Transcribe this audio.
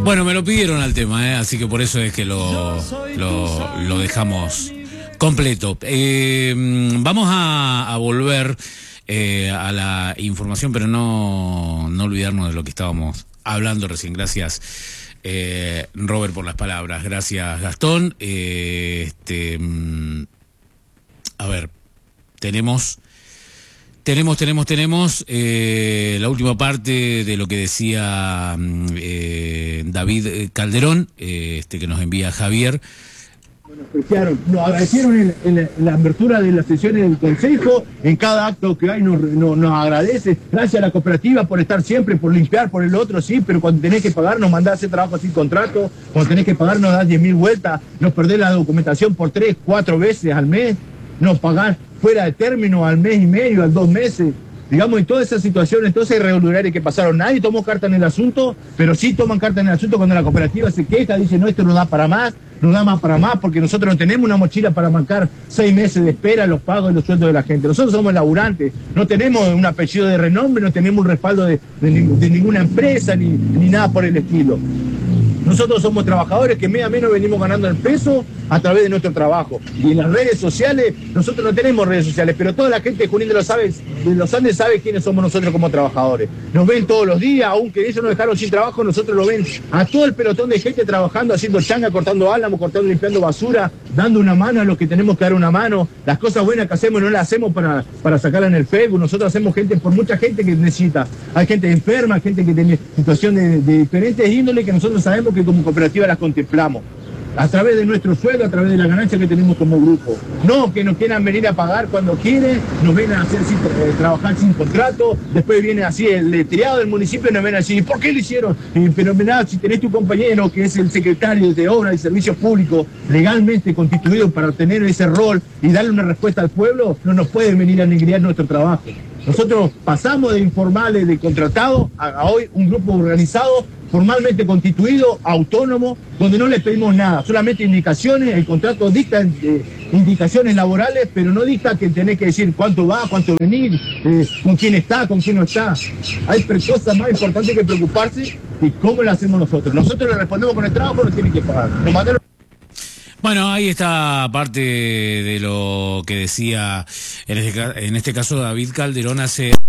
Bueno, me lo pidieron al tema, así que por eso es que lo dejamos completo. Vamos a volver a la información, pero no olvidarnos de lo que estábamos hablando recién. Gracias, Robert, por las palabras. Gracias, Gastón. A ver, tenemos la última parte de lo que decía David Calderón, que nos envía Javier. Nos agradecieron en la apertura de las sesiones del Consejo, en cada acto que hay nos agradece. Gracias a la cooperativa por estar siempre, por limpiar, por el otro, sí, pero cuando tenés que pagar nos mandás a hacer trabajo sin contrato, cuando tenés que pagar nos das 10.000 vueltas, nos perdés la documentación por 3, 4 veces al mes, nos pagás fuera de término al mes y medio, al 2 meses. Digamos, en toda esa situación, entonces irregulares que pasaron, nadie tomó carta en el asunto, pero sí toman carta en el asunto cuando la cooperativa se queja, dice, no, esto no da para más, no da más para más, porque nosotros no tenemos una mochila para marcar 6 meses de espera, los pagos y los sueldos de la gente. Nosotros somos laburantes, no tenemos un apellido de renombre, no tenemos un respaldo de ninguna empresa, ni nada por el estilo. Nosotros somos trabajadores que mes a menos venimos ganando el peso a través de nuestro trabajo. Y en las redes sociales, nosotros no tenemos redes sociales, pero toda la gente de Junín de los Andes sabe quiénes somos nosotros como trabajadores. Nos ven todos los días, aunque ellos nos dejaron sin trabajo, nosotros lo ven a todo el pelotón de gente trabajando, haciendo changa, cortando álamos, limpiando basura, dando una mano a los que tenemos que dar una mano. Las cosas buenas que hacemos no las hacemos para sacarlas en el Facebook. Nosotros hacemos por mucha gente que necesita. Hay gente enferma, hay gente que tiene situaciones de diferentes índoles que nosotros sabemos que como cooperativa las contemplamos. A través de nuestro sueldo, a través de la ganancia que tenemos como grupo. No que nos quieran venir a pagar cuando quieren, nos ven a hacer trabajar sin contrato, después viene así el letreado del municipio y nos ven así, ¿por qué lo hicieron? Pero mirá, si tenés tu compañero que es el secretario de Obras y Servicios Públicos, legalmente constituido para tener ese rol y darle una respuesta al pueblo, no nos pueden venir a negrear nuestro trabajo. Nosotros pasamos de informales, de contratados, a hoy un grupo organizado, formalmente constituido, autónomo, donde no le pedimos nada, solamente indicaciones. El contrato dicta indicaciones laborales, pero no dicta que tenés que decir cuánto va, cuánto venir, con quién está, con quién no está. Hay cosas más importantes que preocuparse y cómo lo hacemos nosotros. Nosotros le respondemos con el trabajo, nos tienen que pagar. Nos mandaron... Bueno, ahí está parte de lo que decía en este caso David Calderón hace